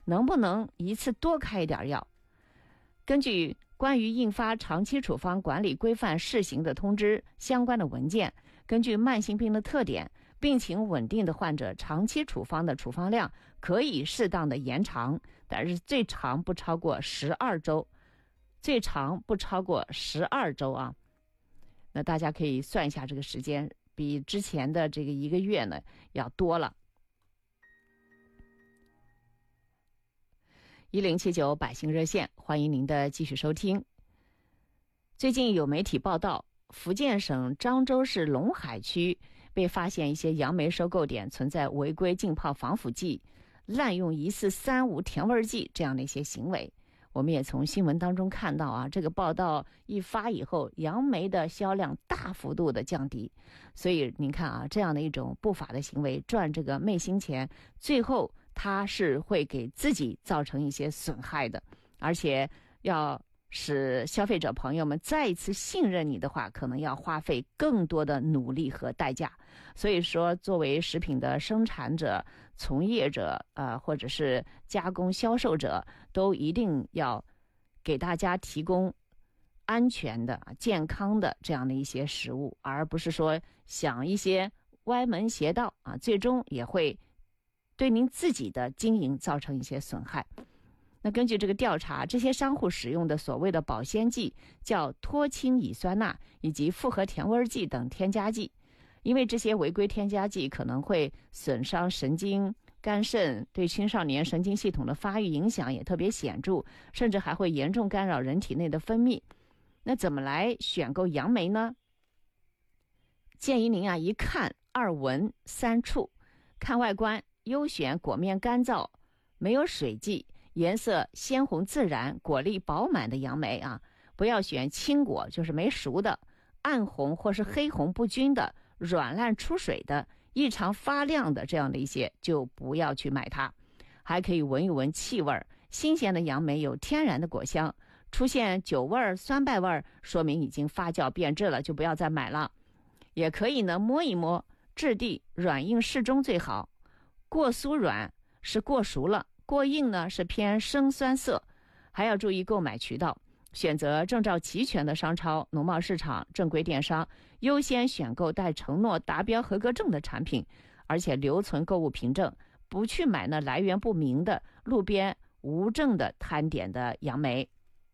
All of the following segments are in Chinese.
能不能一次多开一点药？根据关于印发长期处方管理规范试行的通知相关的文件，根据慢性病的特点，病情稳定的患者长期处方的处方量可以适当的延长，但是最长不超过12周，最长不超过12周啊。那大家可以算一下这个时间，比之前的这个1个月呢要多了。1079百姓热线，欢迎您的继续收听。最近有媒体报道，福建省漳州市龙海区被发现一些杨梅收购点存在违规浸泡防腐剂、滥用疑似3无甜味剂这样的一些行为。我们也从新闻当中看到啊，这个报道一发以后，杨梅的销量大幅度的降低。所以您看啊，这样的一种不法的行为，赚这个昧心钱，最后它是会给自己造成一些损害的，而且要使消费者朋友们再一次信任你的话，可能要花费更多的努力和代价。所以说，作为食品的生产者、从业者或者是加工销售者，都一定要给大家提供安全的、健康的这样的一些食物，而不是说想一些歪门邪道啊，最终也会对您自己的经营造成一些损害。那根据这个调查，这些商户使用的所谓的保鲜剂叫脱氢乙酸钠以及复合甜味剂等添加剂，因为这些违规添加剂可能会损伤神经、肝肾，对青少年神经系统的发育影响也特别显著，甚至还会严重干扰人体内的分泌。那怎么来选购杨梅呢？建议您啊，一看二闻三触。看外观，优选果面干燥、没有水迹、颜色鲜红自然、果粒饱满的杨梅啊，不要选青果，就是没熟的、暗红或是黑红不均的、软烂出水的、异常发亮的这样的一些就不要去买它。还可以闻一闻气味，新鲜的杨梅有天然的果香，出现酒味、酸败味，说明已经发酵变质了，就不要再买了。也可以呢摸一摸，质地软硬适中最好，过酥软是过熟了，过硬呢是偏生酸涩。还要注意购买渠道，选择证照齐全的商超、农贸市场、正规电商，优先选购带承诺达标合格证的产品，而且留存购物凭证，不去买那来源不明的路边无证的摊点的杨梅。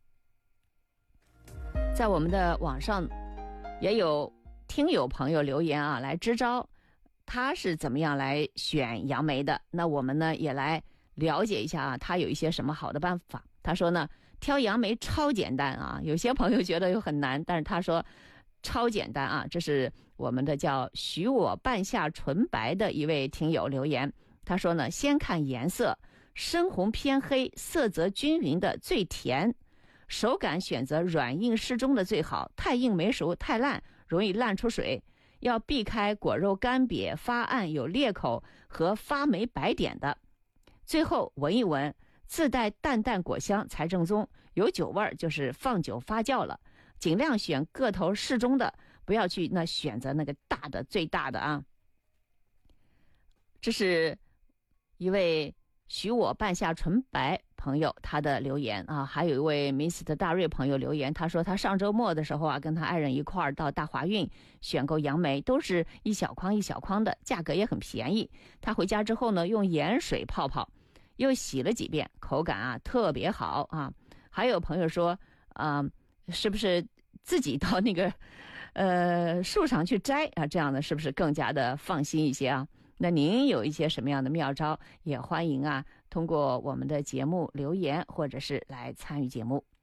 在我们的网上也有听友朋友留言啊，来支招他是怎么样来选杨梅的。那我们呢也来了解一下啊，他有一些什么好的办法。他说呢，挑杨梅超简单啊，有些朋友觉得又很难，但是他说超简单啊。这是我们的叫许我半夏纯白的一位听友留言。他说呢，先看颜色，深红偏黑，色泽均匀的最甜，手感选择软硬适中的最好，太硬没熟，太烂容易烂出水。要避开果肉干瘪、发暗、有裂口和发霉白点的。最后闻一闻，自带淡淡果香才正宗，有酒味就是放久发酵了。尽量选个头适中的，不要去那选择那个大的最大的啊。这是一位许我半夏纯白朋友他的留言啊。还有一位 Mr. 大瑞朋友留言，他说他上周末的时候啊，跟他爱人一块儿到大华运选购杨梅，都是一小筐一小筐的，价格也很便宜。他回家之后呢，用盐水泡泡，又洗了几遍，口感啊特别好啊。还有朋友说是不是自己到那个树上去摘啊，这样的是不是更加的放心一些啊？那您有一些什么样的妙招，也欢迎啊通过我们的节目留言，或者是来参与节目。